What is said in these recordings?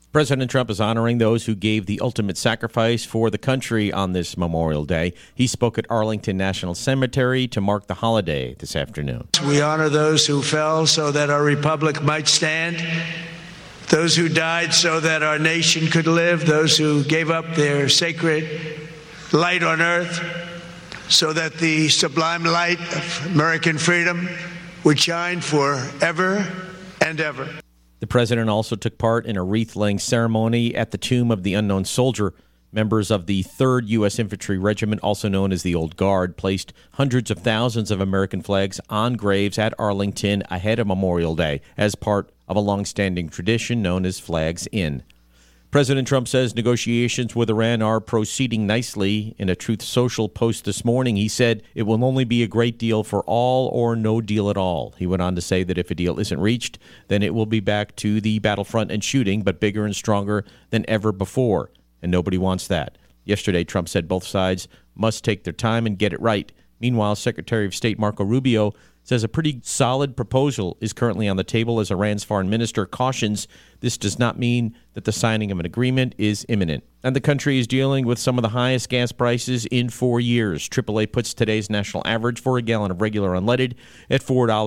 President Trump is honoring those who gave the ultimate sacrifice for the country on this Memorial Day. He spoke at Arlington National Cemetery to mark the holiday this afternoon. We honor those who fell so that our republic might stand, those who died so that our nation could live, those who gave up their sacred light on earth so that the sublime light of American freedom would shine forever and ever. The president also took part in a wreath-laying ceremony at the tomb of the unknown soldier. Members of the 3rd U.S. Infantry Regiment, also known as the Old Guard, placed hundreds of thousands of American flags on graves at Arlington ahead of Memorial Day as part of a long-standing tradition known as Flags In. President Trump says negotiations with Iran are proceeding nicely. In a Truth Social post this morning, he said it will only be a great deal for all or no deal at all. He went on to say that if a deal isn't reached, then it will be back to the battlefront and shooting, but bigger and stronger than ever before. And nobody wants that. Yesterday, Trump said both sides must take their time and get it right. Meanwhile, Secretary of State Marco Rubio says a pretty solid proposal is currently on the table as Iran's foreign minister cautions this does not mean that the signing of an agreement is imminent. And the country is dealing with some of the highest gas prices in 4 years. AAA puts today's national average for a gallon of regular unleaded at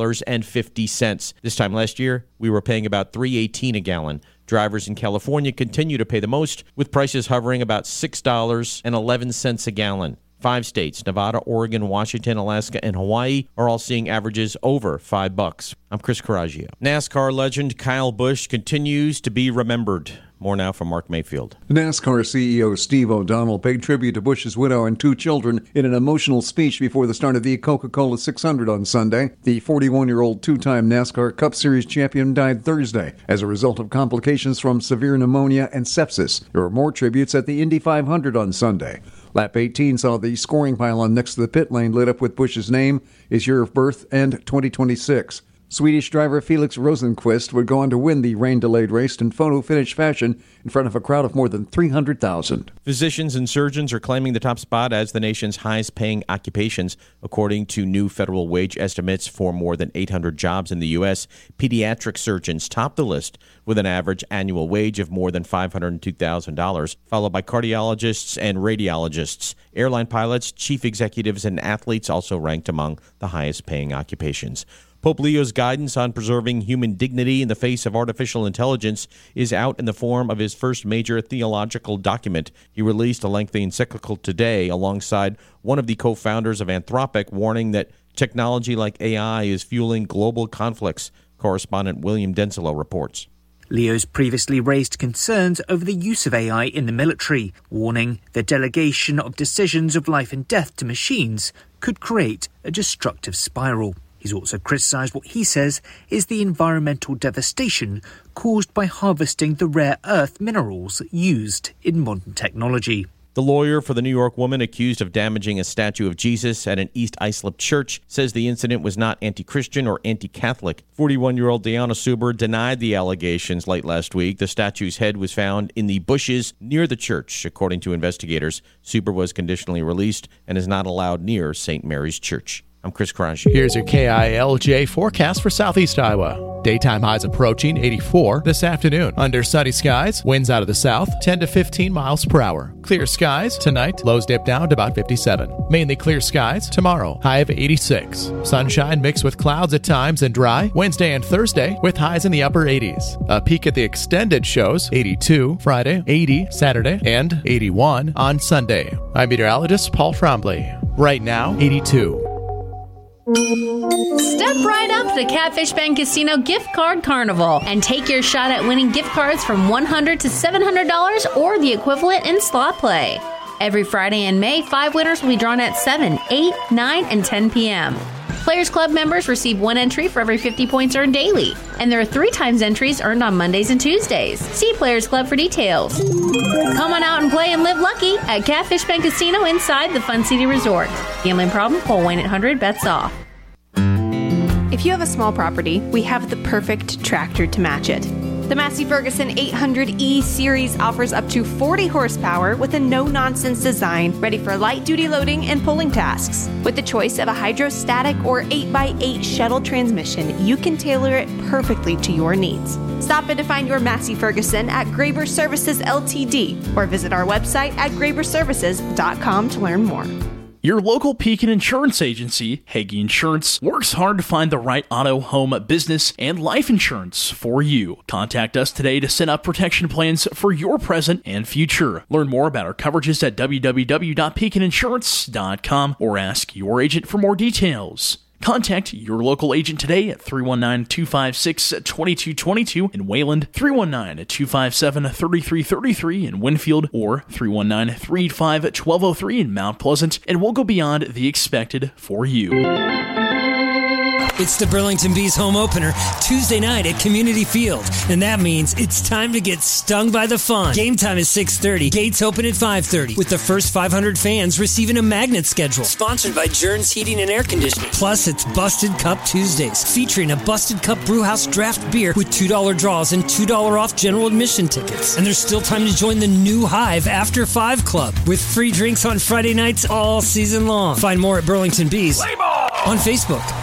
$4.50. This time last year, we were paying about $3.18 a gallon. Drivers in California continue to pay the most, with prices hovering about $6.11 a gallon. 5 states, Nevada, Oregon, Washington, Alaska, and Hawaii, are all seeing averages over $5. I'm Chris Coraggio. NASCAR legend Kyle Busch continues to be remembered. More now from Mark Mayfield. NASCAR CEO Steve O'Donnell paid tribute to Busch's widow and 2 children in an emotional speech before the start of the Coca-Cola 600 on Sunday. The 41-year-old 2-time NASCAR Cup Series champion died Thursday as a result of complications from severe pneumonia and sepsis. There were more tributes at the Indy 500 on Sunday. Lap 18 saw the scoring pylon next to the pit lane lit up with Busch's name, his year of birth, and 2026. Swedish driver Felix Rosenqvist would go on to win the rain-delayed race in photo-finish fashion in front of a crowd of more than 300,000. Physicians and surgeons are claiming the top spot as the nation's highest-paying occupations. According to new federal wage estimates for more than 800 jobs in the U.S., pediatric surgeons top the list with an average annual wage of more than $502,000, followed by cardiologists and radiologists. Airline pilots, chief executives, and athletes also ranked among the highest-paying occupations. Pope Leo's guidance on preserving human dignity in the face of artificial intelligence is out in the form of his first major theological document. He released a lengthy encyclical today alongside one of the co-founders of Anthropic, warning that technology like AI is fueling global conflicts. Correspondent William Denslow reports. Leo's previously raised concerns over the use of AI in the military, warning the delegation of decisions of life and death to machines could create a destructive spiral. He's also criticised what he says is the environmental devastation caused by harvesting the rare earth minerals used in modern technology. The lawyer for the New York woman accused of damaging a statue of Jesus at an East Islip church says the incident was not anti-Christian or anti-Catholic. 41-year-old Diana Suber denied the allegations late last week. The statue's head was found in the bushes near the church. According to investigators, Suber was conditionally released and is not allowed near St. Mary's Church. I'm Chris Coraggio. Here's your KILJ forecast for Southeast Iowa. Daytime highs approaching 84 this afternoon. Under sunny skies, winds out of the south, 10 to 15 miles per hour. Clear skies tonight, lows dip down to about 57. Mainly clear skies tomorrow, high of 86. Sunshine mixed with clouds at times and dry. Wednesday and Thursday with highs in the upper 80s. A peek at the extended shows, 82 Friday, 80 Saturday, and 81 on Sunday. I'm meteorologist Paul Trombley. Right now, 82. Step right up to Catfish Bend Casino Gift Card Carnival and take your shot at winning gift cards from $100 to $700 or the equivalent in slot play. Every Friday in May, 5 winners will be drawn at 7, 8, 9, and 10 p.m. Players Club members receive 1 entry for every 50 points earned daily, and there are 3 times entries earned on Mondays and Tuesdays. See Players Club for details. Come on out and play and live lucky at Catfish Bend Casino inside the Fun City Resort. Gambling problem? Call 1-800-BETS-OFF. If you have a small property, we have the perfect tractor to match it. The Massey Ferguson 800E series offers up to 40 horsepower with a no-nonsense design, ready for light-duty loading and pulling tasks. With the choice of a hydrostatic or 8x8 shuttle transmission, you can tailor it perfectly to your needs. Stop in to find your Massey Ferguson at Graber Services Ltd. or visit our website at graberservices.com to learn more. Your local Pekin Insurance Agency, Hagee Insurance, works hard to find the right auto, home, business, and life insurance for you. Contact us today to set up protection plans for your present and future. Learn more about our coverages at www.pekininsurance.com or ask your agent for more details. Contact your local agent today at 319-256-2222 in Wayland, 319-257-3333 in Winfield, or 319-385-1203 in Mount Pleasant, and we'll go beyond the expected for you. It's the Burlington Bees home opener Tuesday night at Community Field, and that means it's time to get stung by the fun. Game time is 6:30. Gates open at 5:30, with the first 500 fans receiving a magnet schedule. Sponsored by Jern's Heating and Air Conditioning. Plus, it's Busted Cup Tuesdays, featuring a Busted Cup Brewhouse draft beer with $2 draws and $2 off general admission tickets. And there's still time to join the new Hive After 5 Club, with free drinks on Friday nights all season long. Find more at Burlington Bees on Facebook.